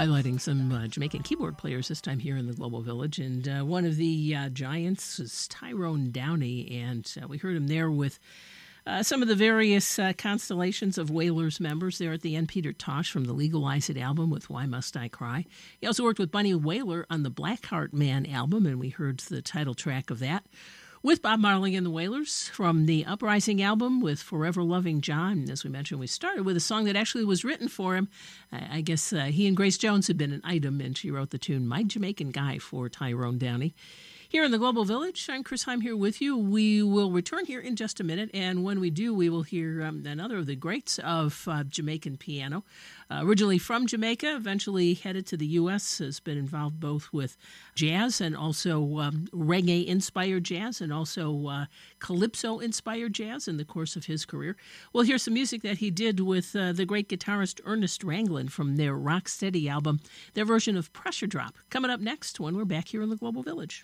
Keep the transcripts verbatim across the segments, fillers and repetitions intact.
highlighting some uh, Jamaican keyboard players this time here in the Global Village. And uh, one of the uh, giants is Tyrone Downey, and uh, we heard him there with uh, some of the various uh, constellations of Wailers members there at the end. Peter Tosh from the Legalize It album with Why Must I Cry. He also worked with Bunny Wailer on the Blackheart Man album, and we heard the title track of that with Bob Marley and the Wailers from the Uprising album with Forever Loving John. As we mentioned, we started with a song that actually was written for him. I, I guess uh, he and Grace Jones had been an item, and she wrote the tune My Jamaican Guy for Tyrone Downey. Here in the Global Village, I'm Chris Heim here with you. We will return here in just a minute, and when we do, we will hear um, another of the greats of uh, Jamaican piano. Uh, originally from Jamaica, eventually headed to the U S, has been involved both with jazz and also um, reggae-inspired jazz and also uh, calypso-inspired jazz in the course of his career. We'll hear some music that he did with uh, the great guitarist Ernest Ranglin from their Rocksteady album, their version of Pressure Drop. Coming up next when we're back here in the Global Village.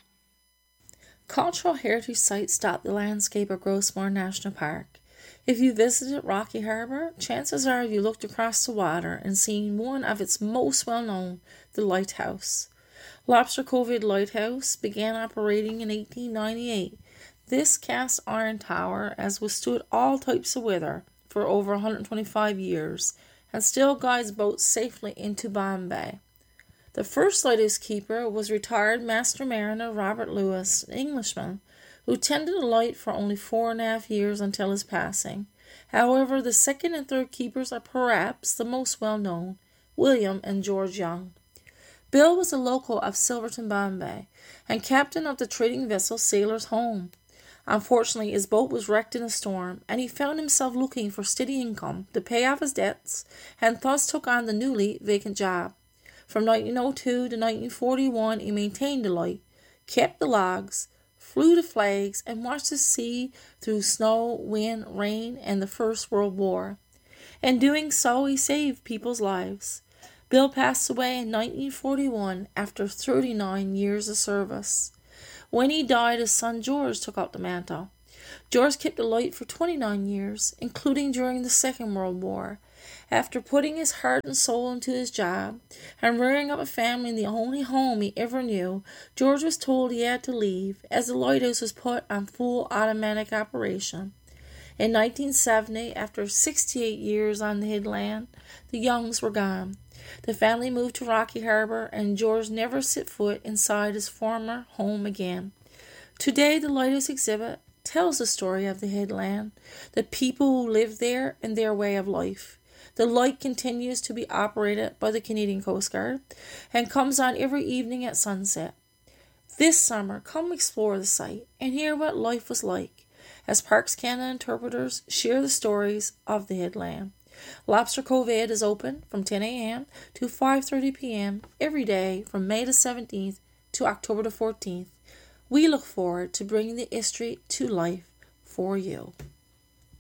Cultural heritage sites dot the landscape of Grossmore National Park. If you visited Rocky Harbour, chances are you looked across the water and seen one of its most well-known, the Lighthouse. Lobster Cove Lighthouse began operating in eighteen ninety-eight. This cast iron tower has withstood all types of weather for over one hundred twenty-five years and still guides boats safely into Bombay. The first lighthouse keeper was retired Master Mariner Robert Lewis, an Englishman, who tended the light for only four and a half years until his passing. However, the second and third keepers are perhaps the most well-known, William and George Young. Bill was a local of Silverton, Bombay, and captain of the trading vessel Sailor's Home. Unfortunately, his boat was wrecked in a storm, and he found himself looking for steady income to pay off his debts, and thus took on the newly vacant job. From nineteen oh two to nineteen forty-one, he maintained the light, kept the logs, flew the flags, and watched the sea through snow, wind, rain, and the First World War. In doing so, he saved people's lives. Bill passed away in nineteen forty-one after thirty-nine years of service. When he died, his son George took up the mantle. George kept the light for twenty-nine years, including during the Second World War. After putting his heart and soul into his job and rearing up a family in the only home he ever knew, George was told he had to leave as the lighthouse was put on full automatic operation. In nineteen seventy, after sixty-eight years on the headland, the Youngs were gone. The family moved to Rocky Harbour, and George never set foot inside his former home again. Today, the lighthouse exhibit tells the story of the headland, the people who live there, and their way of life. The light continues to be operated by the Canadian Coast Guard and comes on every evening at sunset. This summer, come explore the site and hear what life was like as Parks Canada interpreters share the stories of the headland. Lobster Cove is open from ten a.m. to five thirty p.m. every day from May the seventeenth to October the fourteenth. We look forward to bringing the history to life for you.